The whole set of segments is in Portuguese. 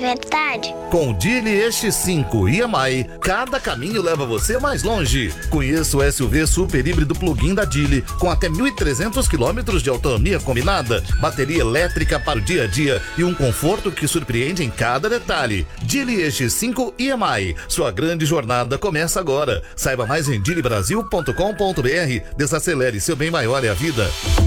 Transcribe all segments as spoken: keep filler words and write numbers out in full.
verdade? Com Geely X cinco e M I, cada caminho leva você mais longe. Conheça o S U V super híbrido plug-in da Geely, com até mil e trezentos quilômetros de autonomia combinada, bateria elétrica para o dia a dia e um conforto que surpreende em cada detalhe. Geely X cinco e M I, sua grande jornada começa agora. Saiba mais em geely brasil ponto com ponto b r. Desacelere, seu bem maior é a vida.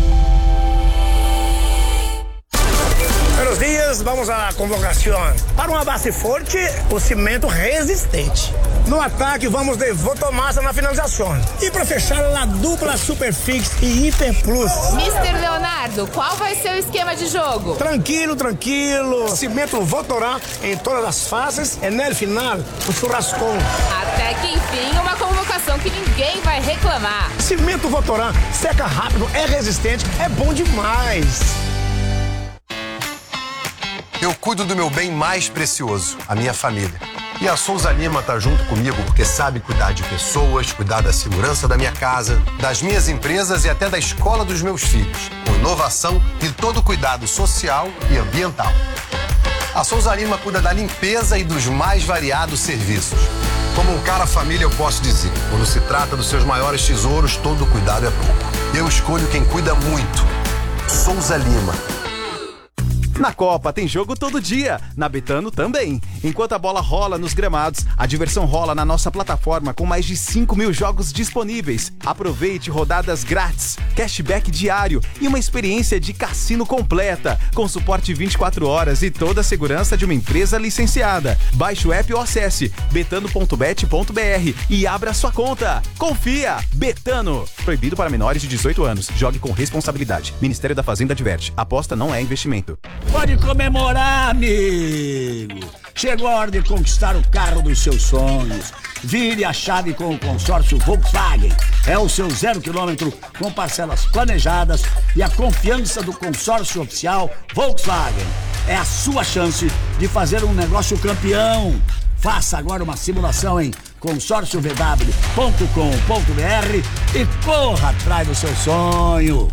Buenos dias, vamos à convocação. Para uma base forte, o cimento resistente. No ataque, vamos de Votomassa na finalização. E para fechar, a dupla Superfix e Hiper Plus. mister Leonardo, qual vai ser o esquema de jogo? Tranquilo, tranquilo. Cimento Votorã em todas as fases e no final, o churrascão. Até que enfim, uma convocação que ninguém vai reclamar. Cimento Votorã, seca rápido, é resistente, é bom demais. Eu cuido do meu bem mais precioso, a minha família. E a Souza Lima tá junto comigo porque sabe cuidar de pessoas, cuidar da segurança da minha casa, das minhas empresas e até da escola dos meus filhos, com inovação e todo cuidado social e ambiental. A Souza Lima cuida da limpeza e dos mais variados serviços. Como um cara família, eu posso dizer, quando se trata dos seus maiores tesouros, todo cuidado é pouco. Eu escolho quem cuida muito. Souza Lima. Na Copa tem jogo todo dia, na Betano também. Enquanto a bola rola nos gramados, a diversão rola na nossa plataforma com mais de cinco mil jogos disponíveis. Aproveite rodadas grátis, cashback diário e uma experiência de cassino completa, com suporte vinte e quatro horas e toda a segurança de uma empresa licenciada. Baixe o app ou acesse betano ponto bet ponto b r e abra sua conta. Confia! Betano! Proibido para menores de dezoito anos. Jogue com responsabilidade. Ministério da Fazenda adverte. Aposta não é investimento. Pode comemorar, amigo! Chegou a hora de conquistar o carro dos seus sonhos. Vire a chave com o consórcio Volkswagen. É o seu zero quilômetro com parcelas planejadas e a confiança do consórcio oficial Volkswagen. É a sua chance de fazer um negócio campeão. Faça agora uma simulação em consórcio v w ponto com ponto b r e corra atrás do seu sonho.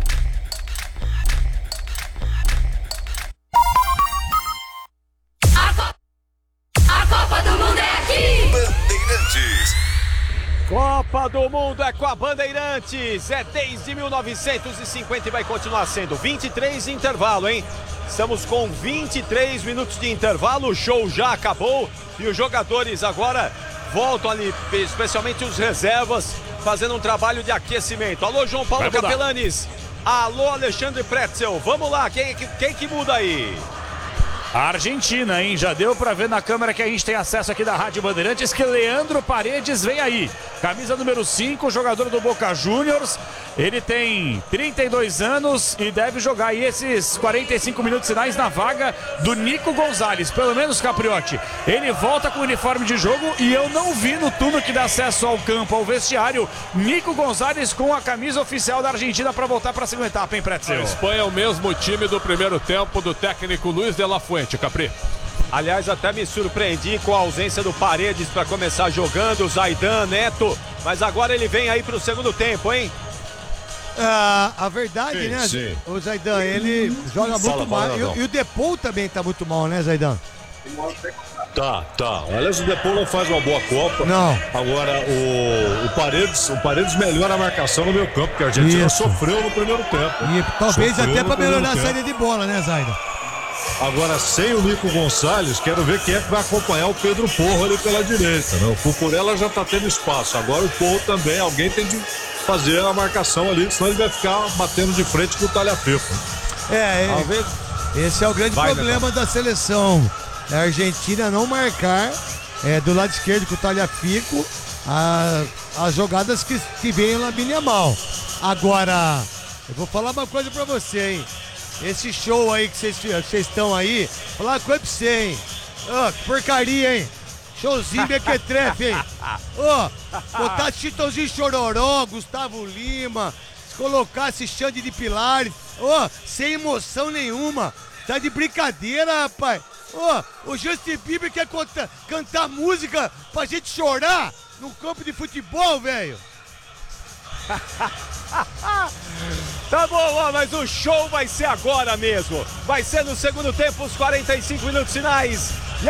Copa do Mundo é com a Bandeirantes, é desde mil novecentos e cinquenta e vai continuar sendo. vinte e três de intervalo, hein? Estamos com vinte e três minutos de intervalo, o show já acabou e os jogadores agora voltam ali, especialmente os reservas, fazendo um trabalho de aquecimento. Alô, João Paulo Capelanes, alô, Alexandre Pretzel, vamos lá, quem, quem que muda aí? A Argentina, hein? Já deu pra ver na câmera que a gente tem acesso aqui da Rádio Bandeirantes que Leandro Paredes vem aí. Camisa número cinco, jogador do Boca Juniors. Ele tem trinta e dois anos e deve jogar aí esses quarenta e cinco minutos finais na vaga do Nico Gonzalez. Pelo menos, Capriotti, ele volta com o uniforme de jogo e eu não vi no túnel que dá acesso ao campo, ao vestiário, Nico Gonzalez com a camisa oficial da Argentina para voltar para a segunda etapa, hein, Pretzel? A Espanha é o mesmo time do primeiro tempo do técnico Luiz de la Fuente, Capri. Aliás, até me surpreendi com a ausência do Paredes para começar jogando, Zaidan, Neto, mas agora ele vem aí para o segundo tempo, hein? Ah, a verdade, sim, né, sim. O Zaidan, ele joga Fala, muito fala, mal. não. E, e o Depou também tá muito mal, né, Zaidan? Tá, tá. Aliás, o Depou não faz uma boa Copa. Não. Agora, o, o, Paredes, o Paredes melhora a marcação no meio campo, porque a Argentina Isso. sofreu no primeiro tempo. E talvez Sofreu até no pra melhorar a primeiro saída de bola, né, Zaidan? Agora, sem o Nico Gonçalves, quero ver quem é que vai acompanhar o Pedro Porro ali pela direita, né? O Cucurella já tá tendo espaço. Agora o Porro também, alguém tem de fazer a marcação ali, senão ele vai ficar batendo de frente com o Talhafico. É, Talvez. esse é o grande Vai, problema da seleção. A Argentina não marcar é, do lado esquerdo com o Talhafico a, as jogadas que, que vêm lá bem mal. Agora, eu vou falar uma coisa pra você, hein? Esse show aí que vocês estão aí, falar uma coisa pra você, hein? Oh, que porcaria, hein? Showzinho mequetrefe, hein? Ó, oh, botar Chitãozinho Chororó, Gustavo Lima, se colocasse Xande de Pilares, ó, oh, sem emoção nenhuma. Tá de brincadeira, rapaz. Ó, oh, o Justin Bieber quer contar, cantar música pra gente chorar num campo de futebol, velho. Tá bom, ó, mas o show vai ser agora mesmo. Vai ser no segundo tempo, os quarenta e cinco minutos finais.